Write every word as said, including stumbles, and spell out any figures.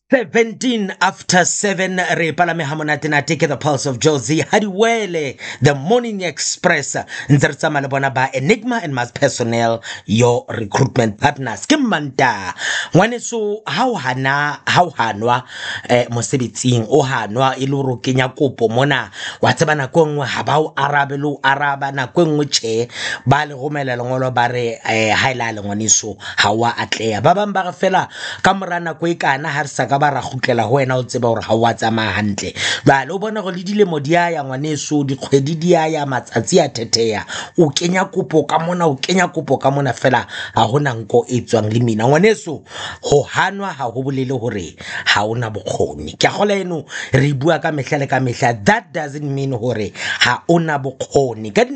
seventeen after seven, re palame hamonate na take the pulse of Josie Hadiwele, the Morning Express. Ntse re tsamaya le bona ba Enigma and Mass Personnel, your recruitment partners. Ke Manta ngwaneso ha o hana ha o hanwa eh mosebetsing o hanwa e le ro kenya kopo mona wa tseba na go nngwe ha ba o arabe lo araba na go nngwe che ba le romela lengolo ba re eh ha ila le ngwaneso ha wa atleya ba bang ba re fela ka morana go ikana ha re sa ka ba ra gutlela ho wena o tseba hore ha wa tsamaya hantle ba le o bona go le dilemo dia ya ngwaneso dikgwedi dia ya matsatsi a thetheya o kenya kopo ka mona o kenya kopo ka mona fela ha hona nko e tswang le mina ngwaneso ho hanwa ha ho bolele hore ha ona bokgoni ke a gola eno re bua ka mehla le ka mehla that doesn't mean hore ha ona bokgoni.